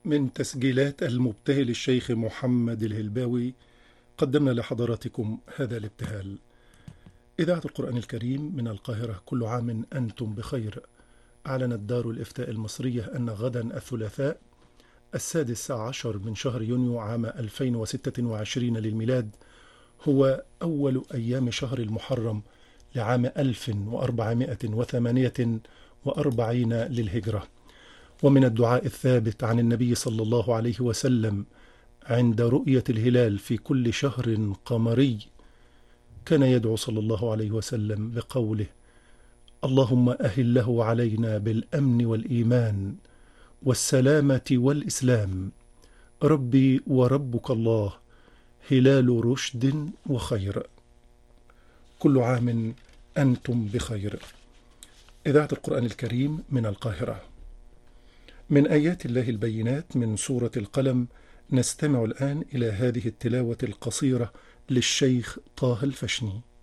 من تسجيلات المبتهل الشيخ محمد الهلباوي قدمنا لحضراتكم هذا الابتهال. إذاعة القرآن الكريم من القاهرة، كل عام أنتم بخير. أعلنت دار الإفتاء المصرية أن غدا الثلاثاء 16 من شهر يونيو عام 2026 للميلاد هو أول أيام شهر المحرم لعام 1448 للهجرة. ومن الدعاء الثابت عن النبي صلى الله عليه وسلم عند رؤية الهلال في كل شهر قمري كان يدعو صلى الله عليه وسلم بقوله: اللهم أهله علينا بالأمن والإيمان والسلامة والإسلام، ربي وربك الله، هلال رشد وخير. كل عام أنتم بخير. إذاعة القرآن الكريم من القاهرة. من آيات الله البينات من سورة القلم نستمع الآن إلى هذه التلاوة القصيرة للشيخ طه الفشني.